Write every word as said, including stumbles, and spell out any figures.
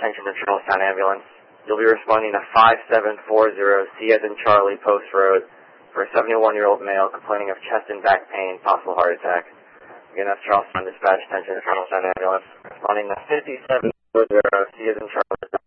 attention to Charlestown Ambulance. You'll be responding to five seven four zero C as in Charlie, Post Road, for a seventy-one-year-old male complaining of chest and back pain, possible heart attack. Again, that's Charlestown Dispatch, attention to Charlestown Ambulance. Responding to fifty-seven four zero C as in Charlie.